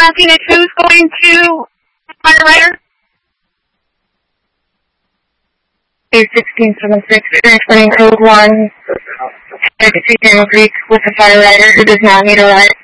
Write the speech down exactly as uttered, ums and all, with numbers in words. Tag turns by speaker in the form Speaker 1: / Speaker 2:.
Speaker 1: asking if who's going to Firewriter? Two sixteen seven six, transferring code one, to Daniel Creek with the Firewriter who does not need a ride.